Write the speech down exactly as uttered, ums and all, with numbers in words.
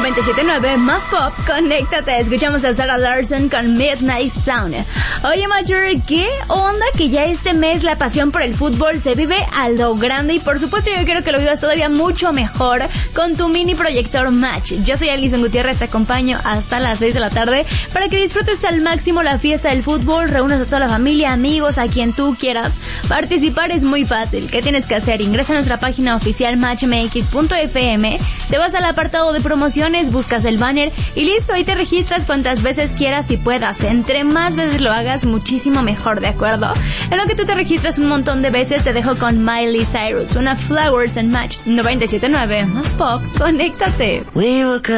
noventa y siete punto nueve más pop, conéctate. Escuchamos a Sarah Larson con Midnight Sound. Oye, Major, ¿qué onda que ya este mes la pasión por el fútbol se vive a lo grande? Y por supuesto yo quiero que lo vivas todavía mucho mejor con tu mini proyector Match. Yo soy Alison Gutiérrez, te acompaño hasta las seis de la tarde para que disfrutes al máximo la fiesta del fútbol, reúnas a toda la familia, amigos, a quien tú quieras. Participar es muy fácil. ¿Qué tienes que hacer? Ingresa a nuestra página oficial match m x punto f m, te vas al apartado de promociones, buscas el banner y listo, ahí te registras cuantas veces quieras y puedas. Entre más veces lo hagas, muchísimo mejor, ¿de acuerdo? En lo que tú te registras un montón de veces, te dejo con Miley Cyrus, una Flowers and Match noventa y siete punto nueve más pop, conéctate.